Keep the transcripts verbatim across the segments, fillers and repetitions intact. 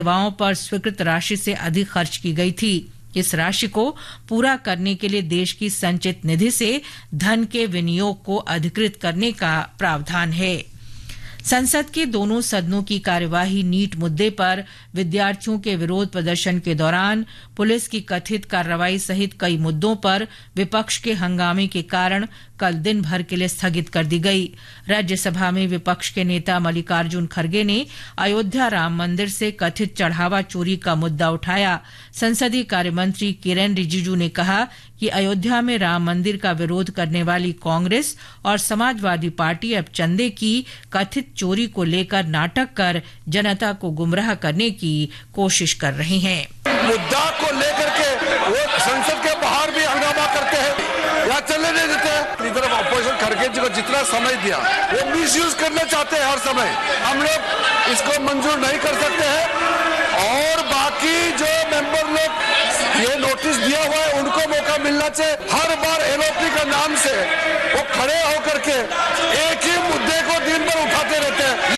सेवाओं पर स्वीकृत राशि से अधिक खर्च की गई थी। इस राशि को पूरा करने के लिए देश की संचित निधि से धन के विनियोग को अधिकृत करने का प्रावधान है। संसद के दोनों सदनों की कार्यवाही नीट मुद्दे पर विद्यार्थियों के विरोध प्रदर्शन के दौरान पुलिस की कथित कार्रवाई सहित कई मुद्दों पर विपक्ष के हंगामे के कारण कल दिन भर के लिए स्थगित कर दी गई। राज्यसभा में विपक्ष के नेता मल्लिकार्जुन खड़गे ने अयोध्या राम मंदिर से कथित चढ़ावा चोरी का मुद्दा उठाया। संसदीय कार्य मंत्री किरेन रिजिजू ने कहा कि अयोध्या में राम मंदिर का विरोध करने वाली कांग्रेस और समाजवादी पार्टी अब चंदे की कथित चोरी को लेकर नाटक कर जनता को गुमराह करने की कोशिश कर रही हैं। मुद्दा को लेकर के वो संसद के बाहर भी हंगामा करते हैं या चलने नहीं देते हैं। इधर अपोजिशन खड़गे जी को जितना समय दिया वो मिसयूज करना चाहते हैं हर समय। हम लोग इसको मंजूर नहीं कर सकते हैं और बाकी जो मेंबर लोग ये नोटिस दिया हुआ है उनको मौका मिलना चाहिए। हर बार एलओपी का नाम से वो खड़े होकर के एक ही मुद्दे को दिन भर उठाते रहते हैं।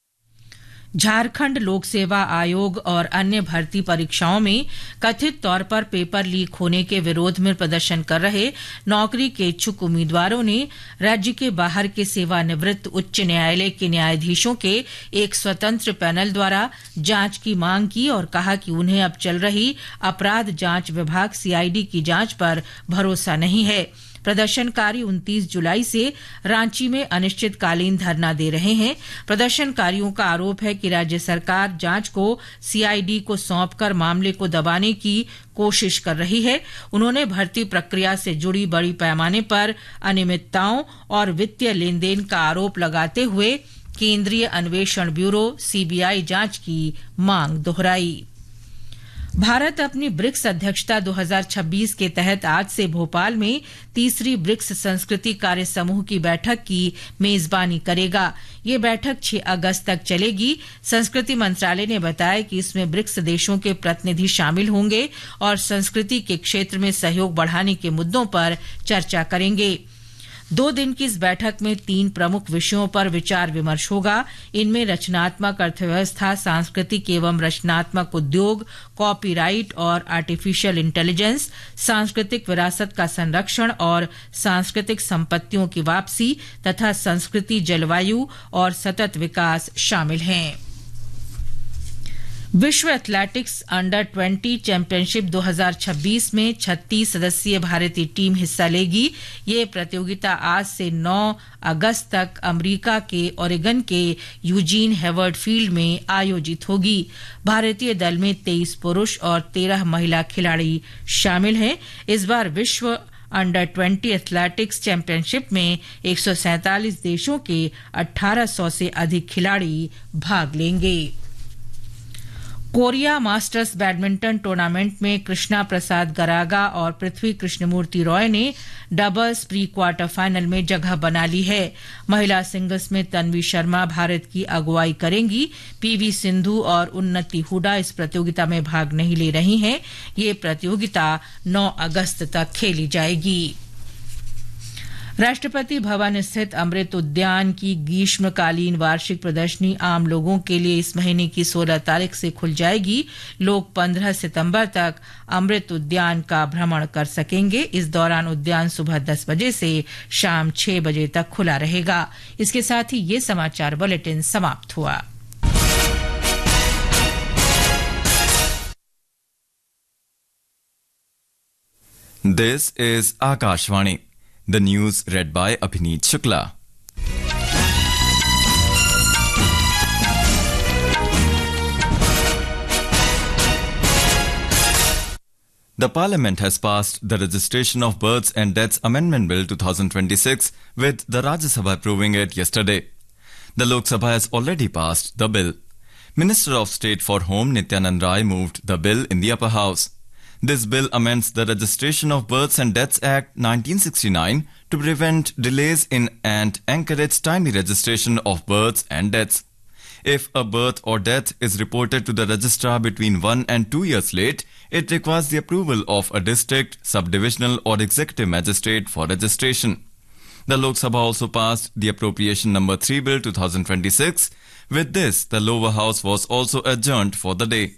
झारखंड लोक सेवा आयोग और अन्य भर्ती परीक्षाओं में कथित तौर पर पेपर लीक होने के विरोध में प्रदर्शन कर रहे नौकरी के इच्छुक उम्मीदवारों ने राज्य के बाहर के सेवानिवृत्त उच्च न्यायालय के न्यायाधीशों के एक स्वतंत्र पैनल द्वारा जांच की मांग की और कहा कि उन्हें अब चल रही अपराध जांच विभाग सीआईडी की जांच पर भरोसा नहीं है। प्रदर्शनकारी उनतीस जुलाई से रांची में अनिश्चितकालीन धरना दे रहे हैं। प्रदर्शनकारियों का आरोप है कि राज्य सरकार जांच को सीआईडी को सौंपकर मामले को दबाने की कोशिश कर रही है। उन्होंने भर्ती प्रक्रिया से जुड़ी बड़ी पैमाने पर अनियमितताओं और वित्तीय लेन देन का आरोप लगाते हुए केंद्रीय अन्वेषण ब्यूरो सीबीआई जांच की मांग दोहराई। भारत अपनी ब्रिक्स अध्यक्षता दो हज़ार छब्बीस के तहत आज से भोपाल में तीसरी ब्रिक्स संस्कृति कार्य समूह की बैठक की मेजबानी करेगा। ये बैठक छह अगस्त तक चलेगी। संस्कृति मंत्रालय ने बताया कि इसमें ब्रिक्स देशों के प्रतिनिधि शामिल होंगे और संस्कृति के क्षेत्र में सहयोग बढ़ाने के मुद्दों पर चर्चा करेंगे। दो दिन की इस बैठक में तीन प्रमुख विषयों पर विचार विमर्श होगा। इनमें रचनात्मक अर्थव्यवस्था, सांस्कृतिक एवं रचनात्मक उद्योग, कॉपीराइट और आर्टिफिशियल इंटेलिजेंस, सांस्कृतिक विरासत का संरक्षण और सांस्कृतिक संपत्तियों की वापसी तथा संस्कृति, जलवायु और सतत विकास शामिल हैं। विश्व एथलेटिक्स अंडर बीस चैंपियनशिप दो हज़ार छब्बीस में छत्तीस सदस्यीय भारतीय टीम हिस्सा लेगी। ये प्रतियोगिता आज से नौ अगस्त तक अमेरिका के ओरेगन के यूजीन हेवर्ड फील्ड में आयोजित होगी। भारतीय दल में तेईस पुरुष और तेरह महिला खिलाड़ी शामिल हैं। इस बार विश्व अंडर बीस एथलेटिक्स चैंपियनशिप में एक सौ सैंतालीस देशों के अठारह सौ से अधिक खिलाड़ी भाग लेंगे। कोरिया मास्टर्स बैडमिंटन टूर्नामेंट में कृष्णा प्रसाद गरागा और पृथ्वी कृष्णमूर्ति रॉय ने डबल्स प्री क्वार्टर फाइनल में जगह बना ली है। महिला सिंगल्स में तन्वी शर्मा भारत की अगुवाई करेंगी। पीवी सिंधु और उन्नति हुडा इस प्रतियोगिता में भाग नहीं ले रही हैं। ये प्रतियोगिता नौ अगस्त तक खेली जाएगी। राष्ट्रपति भवन स्थित अमृत उद्यान की ग्रीष्मकालीन वार्षिक प्रदर्शनी आम लोगों के लिए इस महीने की सोलह तारीख से खुल जाएगी। लोग पंद्रह सितंबर तक अमृत उद्यान का भ्रमण कर सकेंगे। इस दौरान उद्यान सुबह दस बजे से शाम छह बजे तक खुला रहेगा। इसके साथ ही ये समाचार बुलेटिन समाप्त हुआ। This is Akashvani. The news read by Abhineet Shukla. The Parliament has passed the Registration of Births and Deaths Amendment Bill twenty twenty-six, with the Rajya Sabha approving it yesterday. The Lok Sabha has already passed the bill. Minister of State for Home Nityanand Rai moved the bill in the upper house. This bill amends the Registration of Births and Deaths Act nineteen sixty-nine to prevent delays in and encourage timely registration of births and deaths. If a birth or death is reported to the registrar between one and two years late, it requires the approval of a district, subdivisional or executive magistrate for registration. The Lok Sabha also passed the Appropriation Number three Bill twenty twenty-six. With this, the lower house was also adjourned for the day.